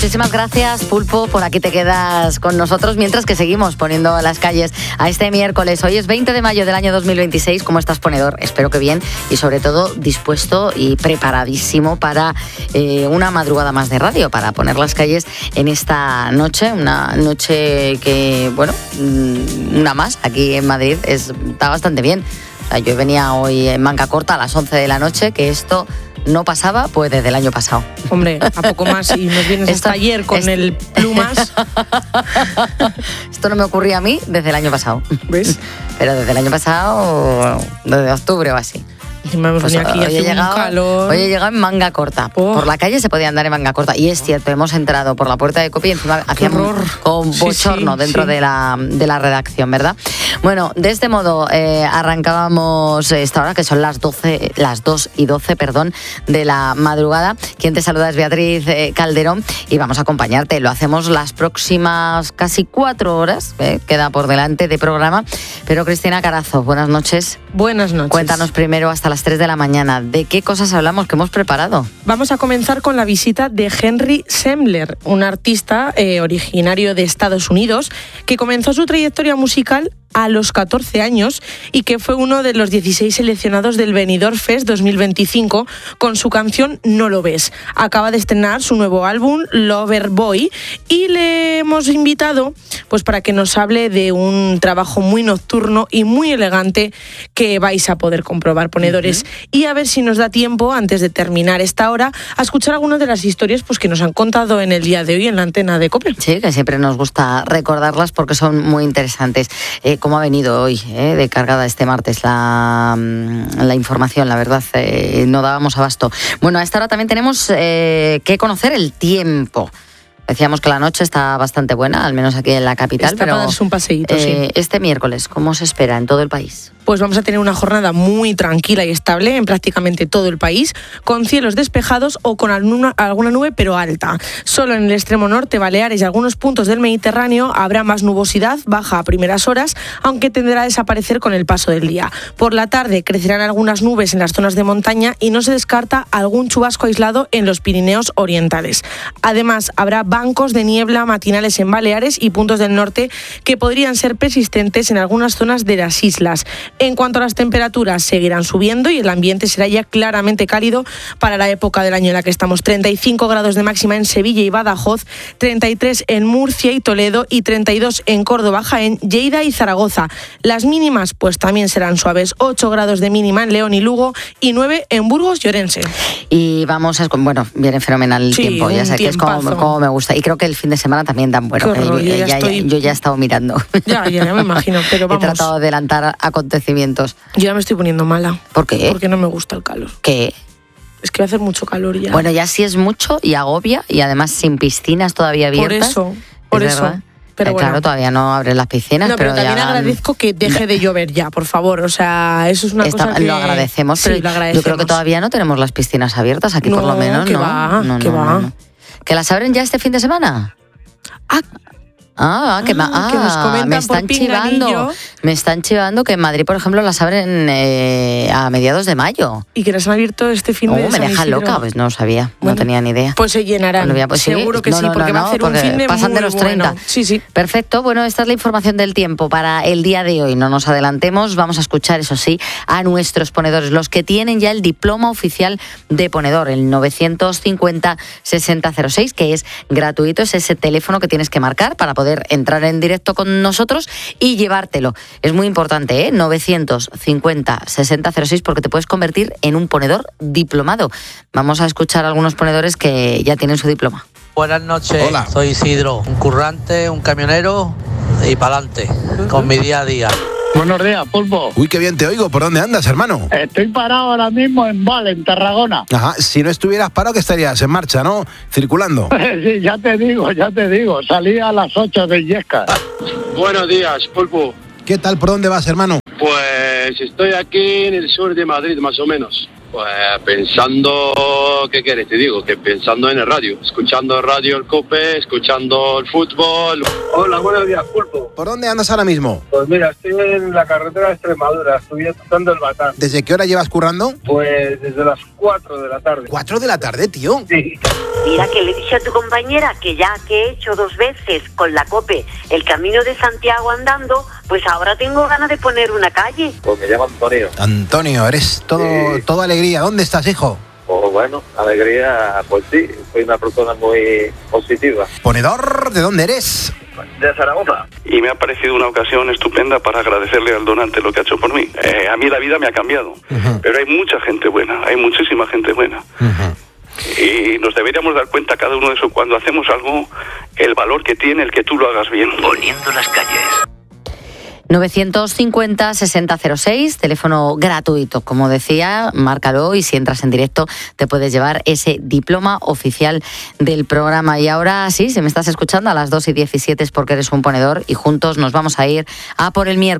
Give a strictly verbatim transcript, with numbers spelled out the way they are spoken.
Muchísimas gracias, Pulpo, por aquí te quedas con nosotros mientras que seguimos poniendo las calles a este miércoles. Hoy es veinte de mayo del año dos mil veintiséis. ¿Cómo estás, ponedor? Espero que bien y sobre todo dispuesto y preparadísimo para eh, una madrugada más de radio, para poner las calles en esta noche, una noche que, bueno, una más aquí en Madrid está bastante bien. O sea, yo venía hoy en manga corta a las once de la noche, que esto no pasaba pues desde el año pasado. Hombre, a poco más y nos vienes Esto, hasta ayer con esto, el plumas. Esto no me ocurría a mí desde el año pasado. ¿Ves? Pero desde el año pasado, desde octubre o así. Y me hemos Pues venido aquí hoy, hace he un llegado, calor. hoy he llegado en manga corta. Oh. Por la calle se podía andar en manga corta. Y es cierto, hemos entrado por la puerta de Copi y encima hacía con Sí, bochorno sí, dentro sí. De, la, de la redacción, ¿verdad? Bueno, de este modo eh, arrancábamos esta hora, que son las doce, las dos y doce, perdón, de la madrugada. Quien te saluda es Beatriz eh, Calderón y vamos a acompañarte. Lo hacemos las próximas casi cuatro horas, eh, queda por delante de programa. Pero Cristina Carazo, buenas noches. Buenas noches. Cuéntanos primero hasta las tres de la mañana. ¿De qué cosas hablamos que hemos preparado? Vamos a comenzar con la visita de Henry Sembler, un artista eh, originario de Estados Unidos que comenzó su trayectoria musical a los catorce años y que fue uno de los dieciséis seleccionados del Benidorm Fest dos mil veinticinco con su canción No lo ves. Acaba de estrenar su nuevo álbum Lover Boy y le hemos invitado pues para que nos hable de un trabajo muy nocturno y muy elegante que vais a poder comprobar, ponedores, uh-huh. y a ver si nos da tiempo antes de terminar esta hora a escuchar algunas de las historias pues que nos han contado en el día de hoy en la antena de COPE. Sí, que siempre nos gusta recordarlas porque son muy interesantes. Eh, ¿Cómo ha venido hoy eh, de cargada este martes la, la información? La verdad, eh, no dábamos abasto. Bueno, a esta hora también tenemos eh, que conocer el tiempo. Decíamos que la noche está bastante buena, al menos aquí en la capital. Está pero para darse un paseíto, eh, sí. Este miércoles, ¿cómo se espera en todo el país? Pues vamos a tener una jornada muy tranquila y estable en prácticamente todo el país, con cielos despejados o con alguna, alguna nube pero alta. Solo en el extremo norte, Baleares y algunos puntos del Mediterráneo habrá más nubosidad, baja a primeras horas, aunque tenderá a desaparecer con el paso del día. Por la tarde crecerán algunas nubes en las zonas de montaña y no se descarta algún chubasco aislado en los Pirineos orientales. Además, habrá bancos de niebla matinales en Baleares y puntos del norte que podrían ser persistentes en algunas zonas de las islas. En cuanto a las temperaturas, seguirán subiendo y el ambiente será ya claramente cálido para la época del año en la que estamos. treinta y cinco grados de máxima en Sevilla y Badajoz, treinta y tres en Murcia y Toledo y treinta y dos en Córdoba, Jaén, Lleida y Zaragoza. Las mínimas pues también serán suaves, ocho grados de mínima en León y Lugo y nueve en Burgos y Orense. Y vamos a... Bueno, viene fenomenal el sí, tiempo, ya sabes que es como, como me gusta. Y creo que el fin de semana también tan bueno. Horror, eh, yo, ya ya, estoy... yo ya he estado mirando. Ya, ya, ya me imagino, pero vamos. He tratado de adelantar acontecimientos. Yo ya me estoy poniendo mala. ¿Por qué? Porque no me gusta el calor. ¿Qué? Es que va a hacer mucho calor ya. Bueno, ya sí es mucho y agobia, y además sin piscinas todavía abiertas. Por eso, por eso. Verdad. Pero eh, bueno. Claro, todavía no abren las piscinas. No, pero, pero también ya... agradezco que deje de llover ya, por favor. O sea, eso es una Esta, cosa que... Lo agradecemos, sí, pero lo agradecemos. yo creo que todavía no tenemos las piscinas abiertas aquí, no, por lo menos. que no, va, no, que no, va. no, no. ¿Que las abren ya este fin de semana? Ah, Ah, que, ma- Ah, que nos ah, comentan me están por pinganillo. chivando. Me están chivando que en Madrid, por ejemplo, las abren eh, a mediados de mayo. y que las han abierto este fin Oh, de me San deja Isidro. loca, pues no sabía, Bueno, no tenía ni idea. Pues se llenarán. Pues, pues, sí. Seguro que No, sí, no, porque no, va a hacer un porque fin de pasan muy de los treinta. bueno. Sí, sí. Perfecto, bueno, esta es la información del tiempo para el día de hoy. No nos adelantemos, vamos a escuchar, eso sí, a nuestros ponedores, los que tienen ya el diploma oficial de ponedor, el novecientos cincuenta sesenta cero seis, que es gratuito, es ese teléfono que tienes que marcar para poder entrar en directo con nosotros y llevártelo. Es muy importante, ¿eh? novecientos cincuenta sesenta cero seis, porque te puedes convertir en un ponedor diplomado. Vamos a escuchar a algunos ponedores que ya tienen su diploma. Buenas noches. Hola. Soy Isidro, un currante, un camionero y pa'lante con mi día a día. Buenos días, Pulpo. Uy, qué bien te oigo. ¿Por dónde andas, hermano? Estoy parado ahora mismo en Val, en Tarragona. Ajá, si no estuvieras parado, que estarías en marcha, ¿no? Circulando. Sí, ya te digo, ya te digo. Salí a las ocho de Illescas. Buenos días, Pulpo. ¿Qué tal? ¿Por dónde vas, hermano? Pues estoy aquí en el sur de Madrid, más o menos. Pues pensando, ¿qué quieres? Te digo, que pensando en el radio. Escuchando el radio, el COPE, escuchando el fútbol. Hola, buenos días, Pulpo. ¿Por dónde andas ahora mismo? Pues mira, estoy en la carretera de Extremadura, estoy escuchando el Batán. ¿Desde qué hora llevas currando? Pues desde las cuatro de la tarde. ¿Cuatro de la tarde, tío? Sí. Mira que le he dicho a tu compañera que ya que he hecho dos veces con la COPE el Camino de Santiago andando, pues ahora tengo ganas de poner una calle. Pues me llamo Antonio. Antonio, eres todo, Sí. todo alegría. ¿Dónde estás, hijo? Pues bueno, alegría, pues sí, soy una persona muy positiva. Ponedor, ¿de dónde eres? De Zaragoza. Y me ha parecido una ocasión estupenda para agradecerle al donante lo que ha hecho por mí. Eh, a mí la vida me ha cambiado, Uh-huh. pero hay mucha gente buena, hay muchísima gente buena. Uh-huh. Y nos deberíamos dar cuenta cada uno de eso cuando hacemos algo, el valor que tiene el que tú lo hagas bien. Poniendo las calles. novecientos cincuenta, sesenta cero seis, teléfono gratuito, como decía, márcalo y si entras en directo te puedes llevar ese diploma oficial del programa. Y ahora sí, si me estás escuchando a las dos y diecisiete es porque eres un ponedor y juntos nos vamos a ir a por el miércoles.